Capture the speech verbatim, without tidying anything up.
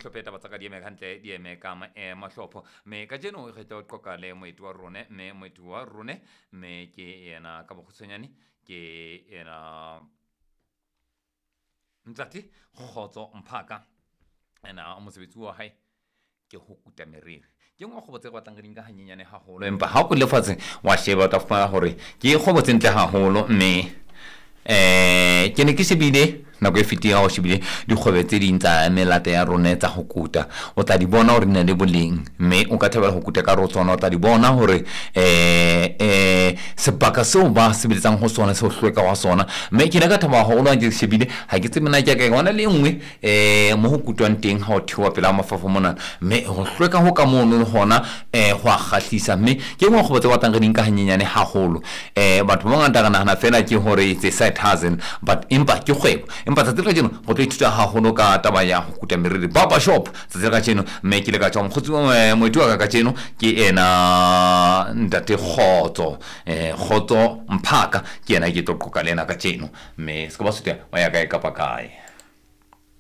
hlopeta ba tsaka di eme kantle di eme ka mahlopho me ka jeno ge tlo qoqa le moeti wa rone me moeti wa rone me ke yena ka bokhutsanyane ke yena Ntsati Khotso Mphaka ena mosebetsi wa hae ke ho kuta meriri ke ngwa go botse go tlang ka hanyenyane haholo empa ha go lefatse wa sheba ta fana hore ke go botse ntle haholo mme eh ke ne ke sebile na go fitia go shebile dikgwebe tse ding tsa melate ya rone tsa go kuta o tla di bona hore ne le boleng mme o ka thaba go kuta ka rotsona o tla di bona hore eh eh sebaka seo ba se biletsang go sona se go hlweka wa sona mme ke ne ka thaba go lwa ke shebile ha ke tsena ke ka gona le nngwe eh mo go kutwang teng ha o thiwa pela mafafo mona mme go hlweka go ka mono gona eh go a khatlisa mme ke mo go botse wa tang ka hanyenyane haholo eh batho ba ngata kana hana fela ke hore it's a side hustle but impa ke kgwebo empa tsa tsela jeno go tlo ithuta haholo ka taba ya go kuta meriri baba shop tsa tsela jeno mme ke le ka tswa mkhutsi moeti wa ka tseno ke ena Ntate Khotso eh Khotso Mphaka ke ena ke tlo qoqa lena ka tseno mme se ka ba sutela wa ya kae kapa kae